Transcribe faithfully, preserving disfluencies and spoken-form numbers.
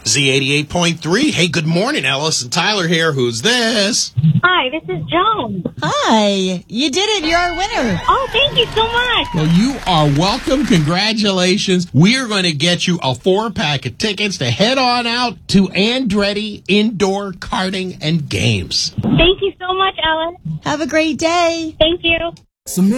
Z eighty-eight point three. Hey, good morning, Ellis and Tyler here. Who's this? Hi, this is Joan. Hi, you did it. You're our winner. Oh, thank you so much. Well, you are welcome. Congratulations. We are going to get you a four-pack of tickets to head on out to Andretti Indoor Karting and Games. Thank you so much, Ellen. Have a great day. Thank you.